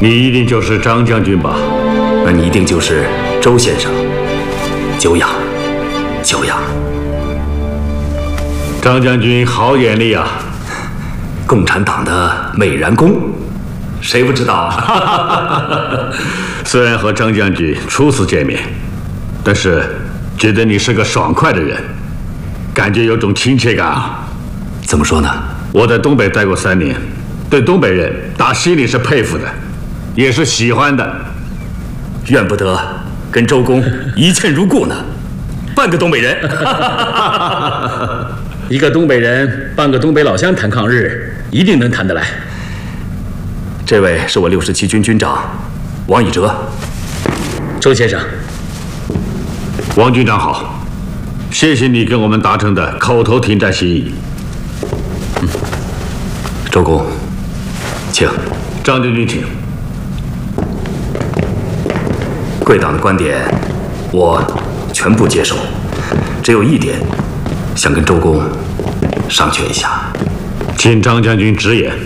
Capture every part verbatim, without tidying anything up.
你一定就是张将军吧？ 那你一定就是周先生。久仰，久仰。 张将军好眼力啊！ 共产党的美髯公，谁不知道啊？ 虽然和张将军初次见面，但是觉得你是个爽快的人，感觉有种亲切感啊。 怎么说呢？ 我在东北待过三年，对东北人打心里是佩服的，也是喜欢的。 怨不得跟周公一见如故呢。半个东北人， 一个东北人，半个东北老乡谈抗日，一定能谈得来。 这位是我六十七军军长王以哲。 周先生， 王军长好，谢谢你跟我们达成的口头停战协议。 嗯，周公，请。 张将军请。 贵党的观点，我全部接受，只有一点，想跟周公商榷一下。 请张将军直言。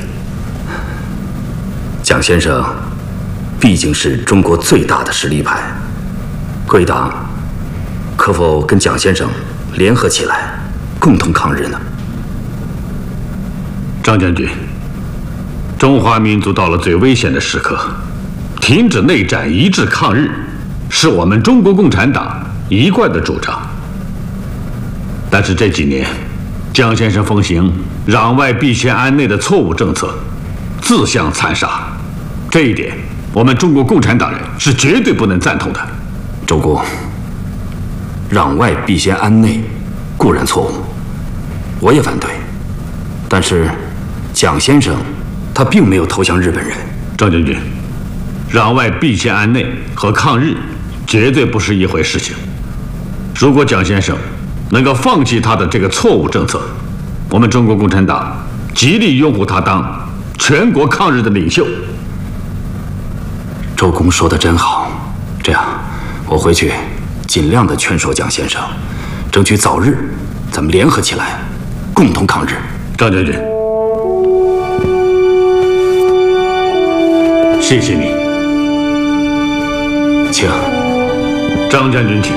蒋先生毕竟是中国最大的实力派，贵党可否跟蒋先生联合起来，共同抗日呢？ 张将军，中华民族到了最危险的时刻，停止内战，一致抗日，是我们中国共产党一贯的主张。但是这几年，蒋先生奉行攘外必先安内的错误政策，自相残杀，这一点我们中国共产党人是绝对不能赞同的。 周公，攘外必先安内固然错误，我也反对，但是蒋先生他并没有投降日本人。 张将军，攘外必先安内和抗日绝对不是一回事情。如果蒋先生能够放弃他的这个错误政策，我们中国共产党极力拥护他当全国抗日的领袖。 周公说的真好，这样我回去尽量的劝说蒋先生，争取早日咱们联合起来，共同抗日。 张将军，谢谢你。 请。 张将军请。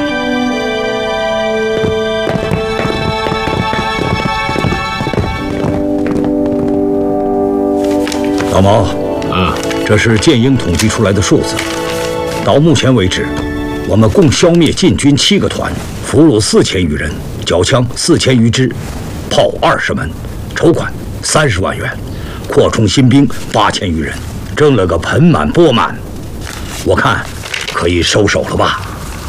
老毛， 嗯， 这是建英统计出来的数字。到目前为止，我们共消灭晋军七个团，俘虏四千余人，缴枪四千余支，炮二十门，筹款三十万元，扩充新兵八千余人，挣了个盆满钵满。我看可以收手了吧？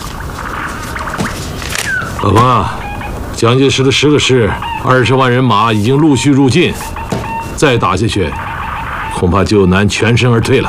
老婆，蒋介石的十个师、二十万人马已经陆续入晋，再打下去，恐怕就难全身而退了。